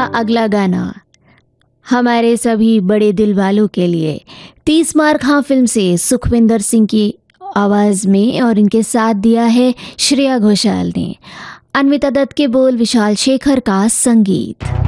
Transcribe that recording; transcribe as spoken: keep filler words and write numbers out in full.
का अगला गाना हमारे सभी बड़े दिल वालों के लिए तीस मार खां फिल्म से सुखविंदर सिंह की आवाज़ में, और इनके साथ दिया है श्रेया घोषाल ने। अन्विता दत्त के बोल, विशाल शेखर का संगीत।